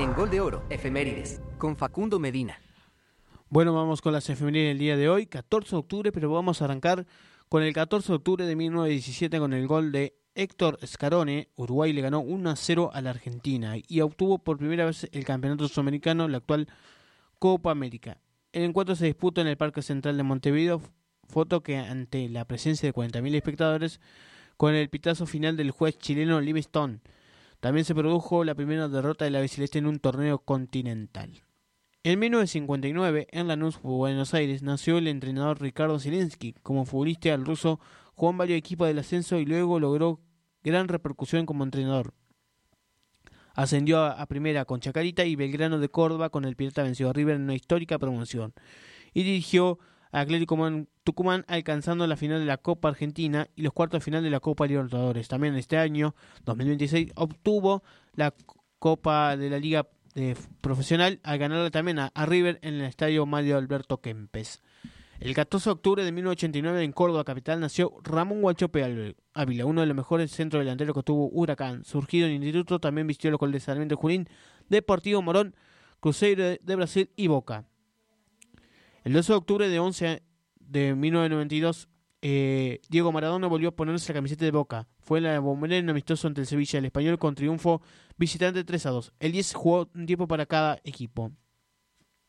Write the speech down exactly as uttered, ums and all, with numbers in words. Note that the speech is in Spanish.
En Gol de Oro, efemérides, con Facundo Medina. Bueno, vamos con las efemérides del día de hoy, catorce de octubre, pero vamos a arrancar con el catorce de octubre de mil novecientos diecisiete con el gol de Héctor Scarone. Uruguay le ganó uno a cero a la Argentina y obtuvo por primera vez el campeonato sudamericano, la actual Copa América. El encuentro se disputó en el Parque Central de Montevideo, foto que ante la presencia de cuarenta mil espectadores, con el pitazo final del juez chileno Livingstone. También se produjo la primera derrota de la albiceleste en un torneo continental. En mil novecientos cincuenta y nueve, en Lanús, Buenos Aires, nació el entrenador Ricardo Zielinski. Como futbolista, el ruso jugó en varios equipos del ascenso y luego logró gran repercusión como entrenador. Ascendió a, a primera con Chacarita y Belgrano de Córdoba. Con el Pirata venció a River en una histórica promoción. Y dirigió a Atlético Tucumán, alcanzando la final de la Copa Argentina y los cuartos de final de la Copa Libertadores. También este año, dos mil veintiséis, obtuvo la Copa de la Liga de Profesional al ganarle también a, a River en el estadio Mario Alberto Kempes. El catorce de octubre de mil novecientos ochenta y nueve en Córdoba capital nació Ramón Guanchope Ávila, uno de los mejores centrodelanteros que tuvo Huracán. Surgido en instituto, también vistió los colores de Sarmiento Junín, Deportivo Morón, Cruzeiro de Brasil y Boca. El doce de octubre de, once de mil novecientos noventa y dos, eh, Diego Maradona volvió a ponerse la camiseta de Boca. Fue en la Bombonera en amistoso ante el Sevilla, el español, con triunfo visitante tres a dos. El diez jugó un tiempo para cada equipo.